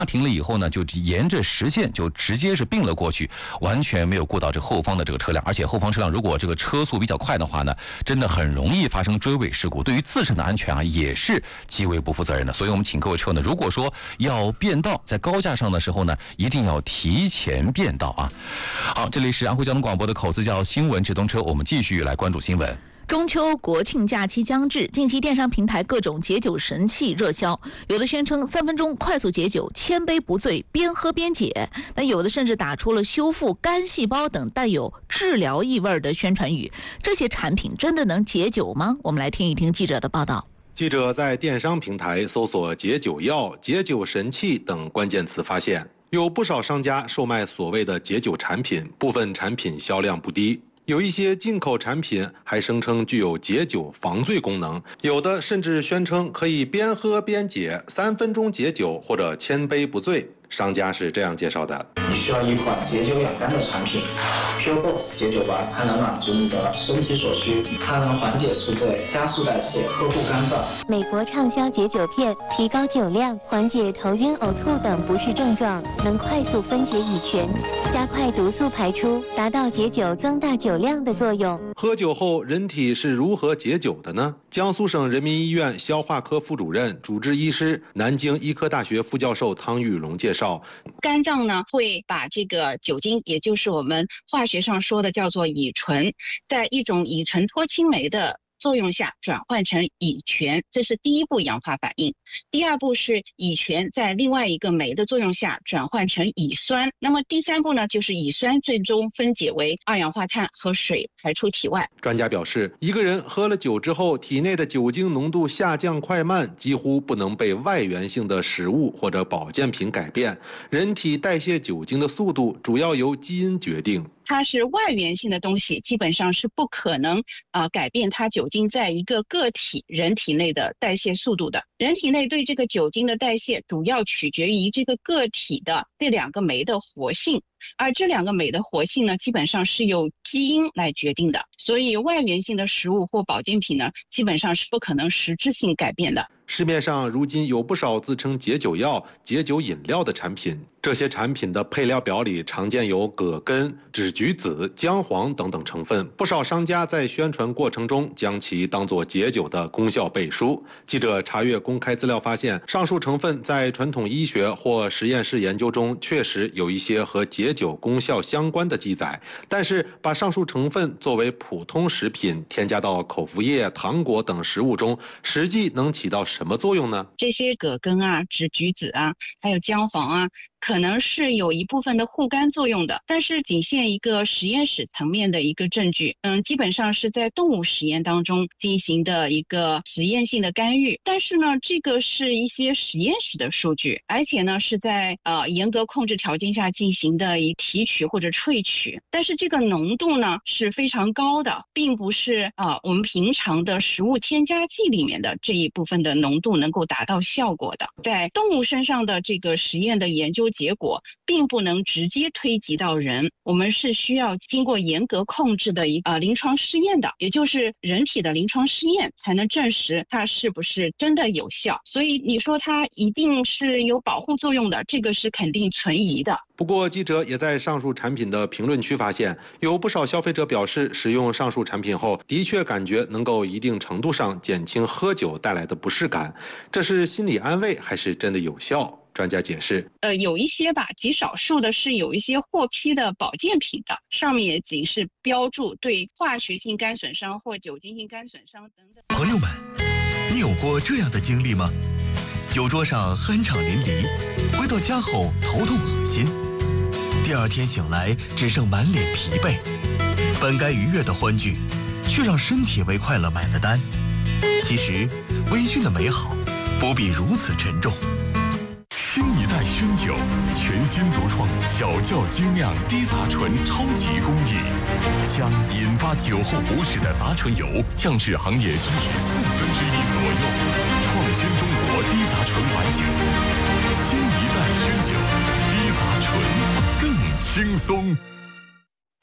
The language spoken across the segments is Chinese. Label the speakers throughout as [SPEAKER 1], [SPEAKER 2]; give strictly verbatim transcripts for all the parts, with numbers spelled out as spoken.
[SPEAKER 1] 停了以后呢，就沿着实线就直接是并了过去，完全没有顾到这后方的这个车辆，而且后方车辆如果这个车速比较快的话呢，真的很容易发生追尾事故，对于自身的安全啊也是极为不负责任的。所以我们请各位车友呢，如果说要变道，在高架上的时候呢，一定要提前变道啊。好，这里是安徽交通广播的口子叫新闻直通车，我们继续来关注新闻。
[SPEAKER 2] 中秋国庆假期将至，近期电商平台各种解酒神器热销，有的宣称三分钟快速解酒，千杯不醉，边喝边解，但有的甚至打出了修复肝细胞等带有治疗意味的宣传语。这些产品真的能解酒吗？我们来听一听记者的报道。
[SPEAKER 3] 记者在电商平台搜索解酒药、解酒神器等关键词，发现有不少商家售卖所谓的解酒产品，部分产品销量不低。有一些进口产品还声称具有解酒防醉功能，有的甚至宣称可以边喝边解，三分钟解酒或者千杯不醉。商家是这样介绍的：
[SPEAKER 4] 你需要一款解酒养肝的产品 ，Pure Box 解酒丸，它能满足你的身体所需，它能缓解宿醉、加速代谢、呵护肝脏。
[SPEAKER 5] 美国畅销解酒片，提高酒量，缓解头晕、呕吐等不适症状，能快速分解乙醛，加快毒素排出，达到解酒增大酒量的作用。
[SPEAKER 3] 喝酒后人体是如何解酒的呢？江苏省人民医院消化科副主任、主治医师、南京医科大学副教授汤玉龙介绍。
[SPEAKER 6] 肝脏呢会把这个酒精，也就是我们化学上说的叫做乙醇，在一种乙醇脱氢酶的作用下转换成乙醛，这是第一步氧化反应。第二步是乙醛在另外一个酶的作用下转换成乙酸，那么第三步呢，就是乙酸最终分解为二氧化碳和水排出体外。
[SPEAKER 3] 专家表示，一个人喝了酒之后，体内的酒精浓度下降快慢几乎不能被外源性的食物或者保健品改变，人体代谢酒精的速度主要由基因决定。
[SPEAKER 6] 它是外源性的东西，基本上是不可能啊、呃、改变它酒精在一个个体人体内的代谢速度的。人体内对这个酒精的代谢主要取决于这个个体的这两个酶的活性，而这两个酶的活性呢，基本上是由基因来决定的。所以外源性的食物或保健品呢，基本上是不可能实质性改变的。
[SPEAKER 3] 市面上如今有不少自称解酒药、解酒饮料的产品，这些产品的配料表里常见有葛根、枳橘子、姜黄等等成分，不少商家在宣传过程中将其当作解酒的功效背书。记者查阅公开资料发现，上述成分在传统医学或实验室研究中确实有一些和解酒功效相关的记载，但是把上述成分作为普通食品添加到口服液、糖果等食物中，实际能起到什么作用呢？
[SPEAKER 6] 这些葛根啊、枳橘子啊，还有姜黄啊，可能是有一部分的护肝作用的，但是仅限一个实验室层面的一个证据，嗯，基本上是在动物实验当中进行的一个实验性的干预。但是呢，这个是一些实验室的数据，而且呢是在呃严格控制条件下进行的一提取或者萃取，但是这个浓度呢是非常高的，并不是啊、呃、我们平常的食物添加剂里面的这一部分的浓度能够达到效果的。在动物身上的这个实验的研究结果并不能直接推及到人，我们是需要经过严格控制的一呃临床试验的，也就是人体的临床试验才能证实它是不是真的有效。所以你说它一定是有保护作用的，这个是肯定存疑的。
[SPEAKER 3] 不过，记者也在上述产品的评论区发现，有不少消费者表示，使用上述产品后，的确感觉能够一定程度上减轻喝酒带来的不适感。这是心理安慰，还是真的有效？专家解释，
[SPEAKER 6] 呃，有一些吧，极少数的是有一些获批的保健品的，上面也仅是标注对化学性肝损伤或酒精性肝损伤等等。
[SPEAKER 7] 朋友们，你有过这样的经历吗？酒桌上酣畅淋漓，回到家后头痛恶心，第二天醒来只剩满脸疲惫，本该愉悦的欢聚，却让身体为快乐买了单。其实，微醺的美好不必如此沉重。
[SPEAKER 8] 新一代熏酒，全新独创小窖精酿低杂醇超级工艺，将引发酒后不适的杂醇油降至行业均值四分之一左右，创新中国低杂醇白酒。新一代熏酒，低杂醇更轻松。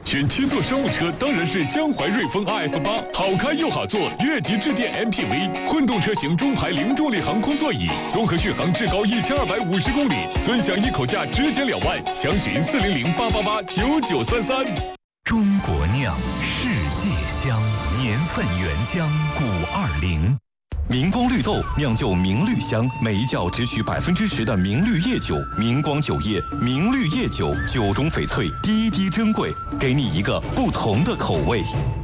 [SPEAKER 8] 选七座商务车当然是江淮瑞风 R F 八，好开又好坐，越级致电 M P V， 混动车型中排零重力航空座椅，综合续航至高一千二百五十公里，尊享一口价直减两万，详询四零零八八八九九三三。
[SPEAKER 9] 中国酿，世界香，年份原浆古二零。明光绿豆酿就明绿香，每一窖只取百分之十的明绿叶酒，明光酒业明绿叶酒，酒中翡翠，滴滴珍贵，给你一个不同的口味。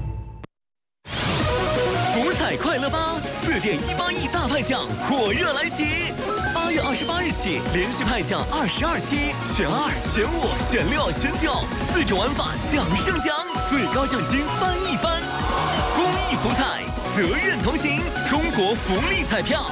[SPEAKER 10] 福彩快乐吧，四点一八亿大派奖火热来袭！八月二十八日起，连续派奖二十二期，选二、选五、选六、选九，四种玩法奖胜奖，最高奖金翻一番。公益福彩，责任同行，中国福利彩票。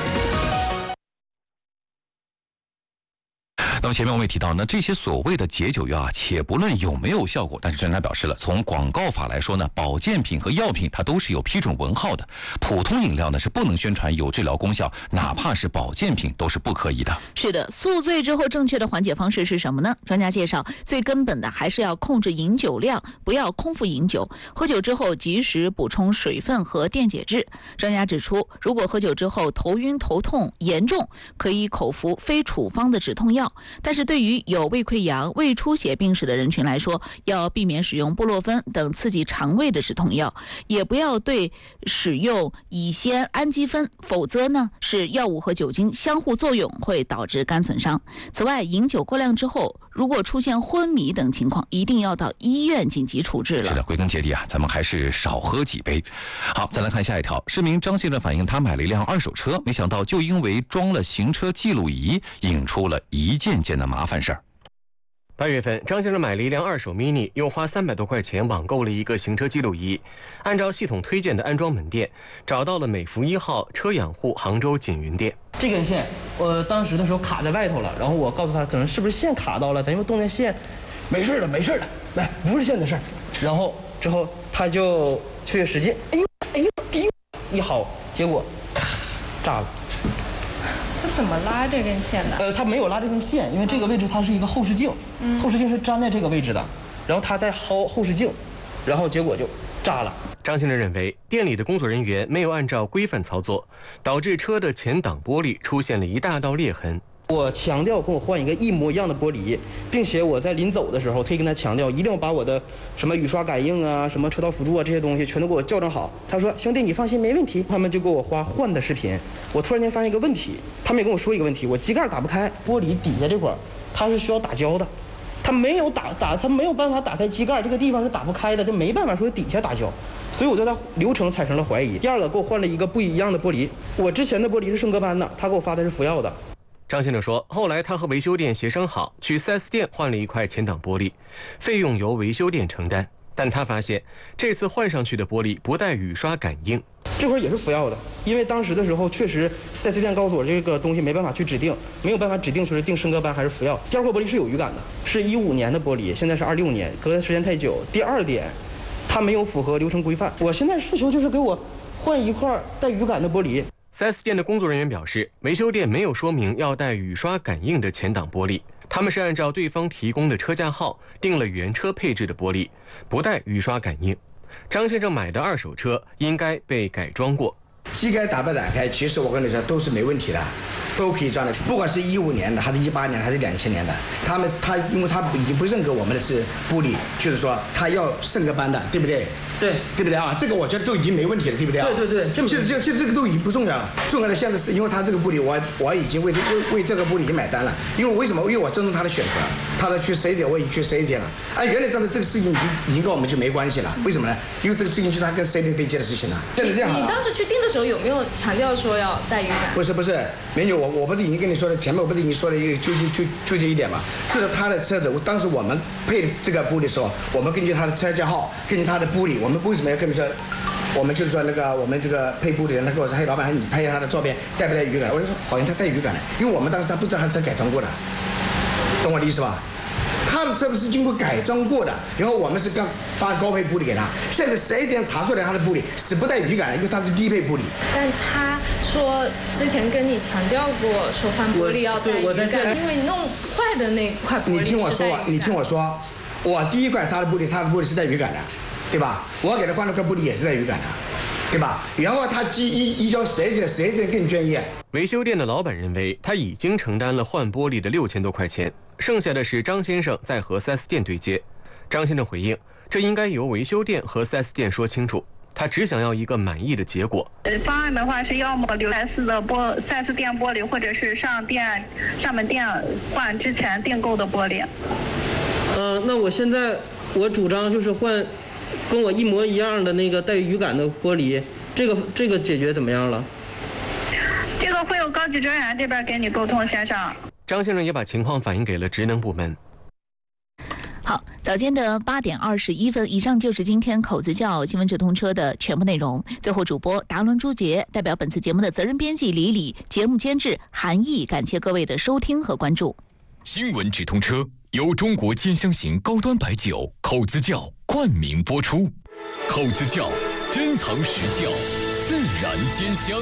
[SPEAKER 1] 那么前面我们也提到呢，这些所谓的解酒药啊，且不论有没有效果，但是专家表示了，从广告法来说呢，保健品和药品它都是有批准文号的。普通饮料呢是不能宣传有治疗功效，哪怕是保健品都是不可以的。
[SPEAKER 2] 是的，宿醉之后正确的缓解方式是什么呢？专家介绍，最根本的还是要控制饮酒量，不要空腹饮酒。喝酒之后及时补充水分和电解质。专家指出，如果喝酒之后头晕头痛严重，可以口服非处方的止痛药。但是对于有胃溃疡、胃出血病史的人群来说，要避免使用布洛芬等刺激肠胃的止痛药，也不要对使用乙酰氨基酚，否则呢是药物和酒精相互作用，会导致肝损伤。此外，饮酒过量之后，如果出现昏迷等情况，一定要到医院紧急处置了。
[SPEAKER 1] 是的，归根结底啊，咱们还是少喝几杯。好，再来看下一条，市民张先生反映，他买了一辆二手车，没想到就因为装了行车记录仪，引出了一件件的麻烦事儿。
[SPEAKER 11] 八月份，张先生买了一辆二手 mini， 又花三百多块钱网购了一个行车记录仪。按照系统推荐的安装门店，找到了美孚一号车养护杭州锦云店。
[SPEAKER 12] 这根线，我当时的时候卡在外头了，然后我告诉他，可能是不是线卡到了，咱用动电线，没事的，没事的，来，不是线的事儿。然后之后他就去使劲，哎呦，哎呦，哎呦，一薅，结果咔炸了。
[SPEAKER 13] 他怎么拉这根线的？
[SPEAKER 12] 呃，他没有拉这根线，因为这个位置它是一个后视镜，嗯、后视镜是粘在这个位置的，然后他在薅后视镜，然后结果就炸了。
[SPEAKER 11] 张先生认为，店里的工作人员没有按照规范操作，导致车的前挡玻璃出现了一大道裂痕。
[SPEAKER 12] 我强调跟我换一个一模一样的玻璃，并且我在临走的时候特意跟他强调，一定要把我的什么雨刷感应啊、什么车道辅助啊这些东西全都给我校正好。他说：“兄弟，你放心，没问题。”他们就给我发换的视频。我突然间发现一个问题，他们也跟我说一个问题，我机盖打不开，玻璃底下这块它是需要打胶的，他没有打打，他没有办法打开机盖，这个地方是打不开的，就没办法说底下打胶。所以我对他流程产生了怀疑。第二个，给我换了一个不一样的玻璃，我之前的玻璃是圣歌班的，他给我发的是福耀的。
[SPEAKER 11] 张先生说，后来他和维修店协商好，去 四 S 店换了一块前挡玻璃，费用由维修店承担。但他发现这次换上去的玻璃不带雨刷感应，
[SPEAKER 12] 这块也是福耀的，因为当时的时候确实 四 S 店告诉我这个东西没办法去指定，没有办法指定说是定升格班还是福耀。第二块玻璃是有雨感的，是一五年的玻璃，现在是二六年，隔的时间太久。第二点，它没有符合流程规范。我现在诉求就是给我换一块带雨感的玻璃。
[SPEAKER 11] 四 S 店的工作人员表示，维修店没有说明要带雨刷感应的前挡玻璃，他们是按照对方提供的车架号定了原车配置的玻璃，不带雨刷感应。张先生买的二手车应该被改装过，
[SPEAKER 14] 机盖打不打开，其实我跟你说都是没问题的，都可以装的。不管是一五年的，还是一八年的，还是两千年的，他们他因为他已经不认可我们的是玻璃，就是说他要圣格班的，对不对？
[SPEAKER 12] 对，
[SPEAKER 14] 对不对啊？这个我觉得都已经没问题了，对不对啊？
[SPEAKER 12] 对对对，
[SPEAKER 14] 这这这这个都已经不重要了，重要的现在是因为他这个玻璃，我我已经为为为这个玻璃已经买单了。因为为什么？因为我尊重他的选择，他的去四 S店我已经去四 S店了。按原来上的这个事情已经已经跟我们就没关系了，为什么呢？因为这个事情就是他跟四 S店对接的事情了。现在这样
[SPEAKER 13] 你当时去订的时候有没有强调说要带雨感？
[SPEAKER 14] 不是不是，美女，我我不是已经跟你说了，前面我不是已经说了一个纠结纠纠结一点嘛？就是他的车子，当时我们配这个玻璃的时候，我们根据他的车架号，根据他的玻璃，我们为什么要跟你说？我们就是说那个我们这个配玻璃的人，他跟我说：“嘿，老板，你拍一下他的照片，带不带雨感？”我就说：“好像他带雨感的，因为我们当时他不知道他车改装过的，懂我的意思吧？他的车子是经过改装过的，然后我们是刚发高配玻璃给他。现在四 S店查出来他的玻璃是不带雨感的，因为它是低配玻璃。
[SPEAKER 13] 但他说之前跟你强调过说换玻璃要带雨感，因为你弄坏的那块玻璃。
[SPEAKER 14] 你听我说，你听我说。” 我第一块他的玻璃，他的玻璃是带鱼感的，对吧？我给他换了块玻璃也是带鱼感的，对吧？然后他依依依照谁的谁的更专业？
[SPEAKER 11] 维修店的老板认为，他已经承担了换玻璃的六千多块钱，剩下的是张先生在和 四 S 店对接。张先生回应，这应该由维修店和 四 S 店说清楚。他只想要一个满意的结果。
[SPEAKER 15] 呃，方案的话是要么留 S 的玻 四 S 店玻璃，或者是上店上门店换之前订购的玻璃。
[SPEAKER 12] 呃，那我现在我主张就是换跟我一模一样的那个带鱼感的玻璃，这个这个解决怎么样了？
[SPEAKER 15] 这个会有高级专员这边给你沟通，先生。
[SPEAKER 11] 张先生也把情况反映给了职能部门。
[SPEAKER 2] 好，早间的八点二十一分，以上就是今天口子窖新闻直通车的全部内容。最后，主播达伦朱杰代表本次节目的责任编辑李李，节目监制韩毅，感谢各位的收听和关注。
[SPEAKER 8] 新闻直通车由中国兼香型高端白酒口子窖冠名播出，口子窖珍藏实窖，自然兼香。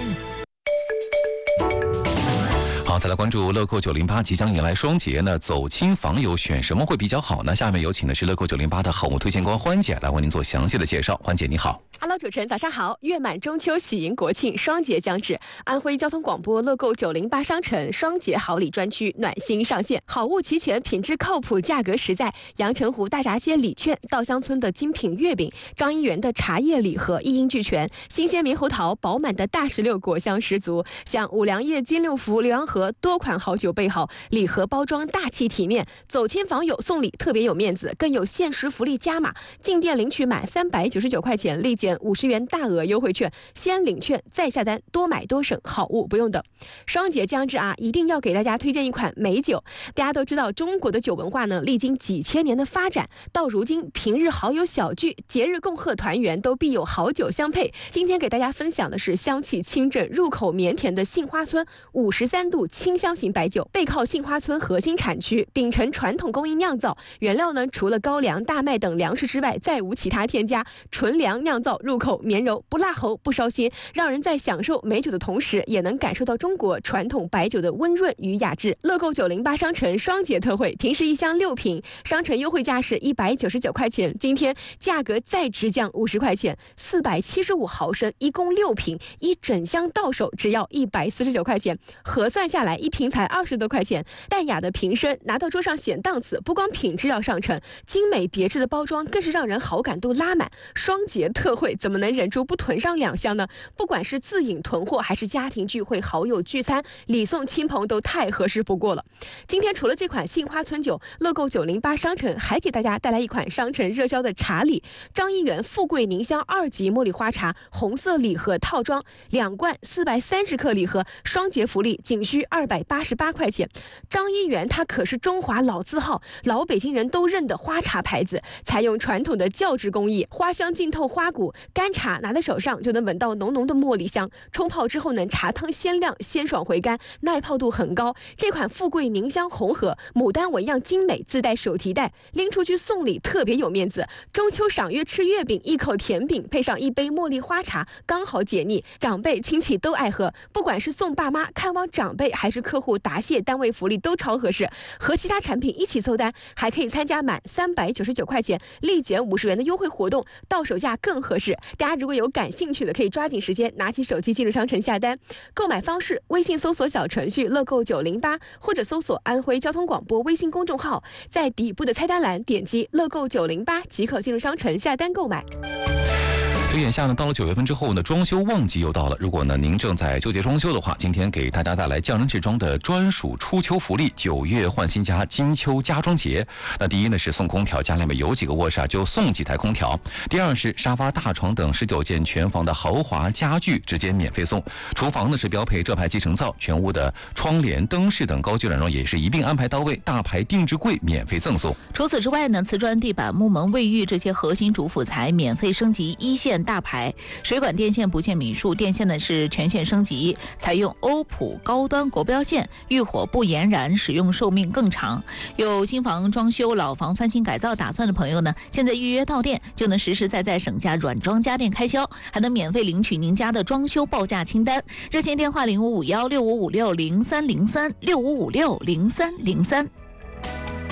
[SPEAKER 1] 好，再来关注乐购九零八即将迎来双节呢，走亲访友选什么会比较好呢？下面有请的是乐购九零八的好物推荐官欢姐来为您做详细的介绍。欢姐你好。
[SPEAKER 16] Hello， 主持人早上好。月满中秋，喜迎国庆，双节将至，安徽交通广播乐购九零八商城双节好礼专区暖心上线，好物齐全，品质靠谱，价格实在。阳澄湖大闸蟹礼券，稻香村的精品月饼，张一元的茶叶礼盒一应俱全，新鲜猕猴桃，饱满的大石榴果香十足。像五粮液金六福、浏阳河多款好酒备好，礼盒包装大气体面，走亲访友送礼特别有面子，更有限时福利加码，进店领取满三百九十九块钱立减五十元大额优惠券，先领券再下单，多买多省，好物不用等。双节将至啊，一定要给大家推荐一款美酒。大家都知道，中国的酒文化呢，历经几千年的发展，到如今平日好友小聚，节日共贺团圆，都必有好酒相配。今天给大家分享的是香气清正、入口绵甜的杏花村五十三度清香型白酒，背靠杏花村核心产区，秉承传统工艺酿造，原料呢除了高粱、大麦等粮食之外，再无其他添加，纯粮酿造，入口绵柔，不辣喉，不烧心，让人在享受美酒的同时，也能感受到中国传统白酒的温润与雅致。乐购九零八商城双节特惠，平时一箱六瓶，商城优惠价是一百九十九块钱，今天价格再直降五十块钱，四百七十五毫升，一共六瓶，一整箱到手只要一百四十九块钱，核算下来一瓶才二十多块钱。淡雅的瓶身拿到桌上显档次，不光品质要上乘，精美别致的包装更是让人好感度拉满。双节特惠怎么能忍住不囤上两箱呢？不管是自饮囤货，还是家庭聚会、好友聚餐、礼送亲朋，都太合适不过了。今天除了这款杏花村酒，乐购九零八商城还给大家带来一款商城热销的茶礼，张一元富贵凝香二级茉莉花茶红色礼盒套装，两罐四百三十克礼盒，双节福利仅需二百八十八块钱。张一元它可是中华老字号，老北京人都认的花茶牌子，采用传统的酵制工艺，花香浸透花骨，干茶拿在手上就能闻到浓浓的茉莉香，冲泡之后呢，茶汤鲜亮鲜爽回甘，耐泡度很高。这款富贵凝香红盒牡丹纹样精美，自带手提袋，拎出去送礼特别有面子。中秋赏月吃月饼，一口甜饼配上一杯茉莉花茶，刚好解腻，长辈亲戚都爱喝。不管是送爸妈、看望长辈，还是客户答谢，单位福利都超合适。和其他产品一起凑单，还可以参加满三百九十九块钱立减五十元的优惠活动，到手价更合适。大家如果有感兴趣的，可以抓紧时间拿起手机进入商城下单。购买方式：微信搜索小程序乐购九零八，或者搜索安徽交通广播微信公众号，在底部的菜单栏点击乐购九零八即可进入商城下单购买。
[SPEAKER 1] 这眼下呢，到了九月份之后呢，装修旺季又到了。如果呢您正在纠结装修的话，今天给大家带来匠人制装的专属初秋福利——九月换新家金秋家装节。那第一呢是送空调，家里面有几个卧室啊，就送几台空调。第二是沙发、大床等十九件全房的豪华家具直接免费送。厨房呢是标配浙牌集成灶，全屋的窗帘、灯饰等高级软装也是一并安排到位，大牌定制柜免费赠送。
[SPEAKER 2] 除此之外呢，瓷砖、地板、木门、卫浴这些核心主辅材免费升级一线大牌，水管电线不限米数，电线呢是全线升级，采用欧普高端国标线，遇火不延燃，使用寿命更长。有新房装修、老房翻新改造打算的朋友呢，现在预约到店就能实实在在省下软装家电开销，还能免费领取您家的装修报价清单。热线电话零五五幺六五五六零三零三六五五六零三零三。